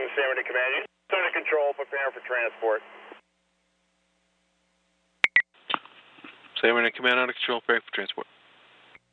San Bernardino Command. Under control, preparing for transport. San Bernardino Command, under control, preparing for transport.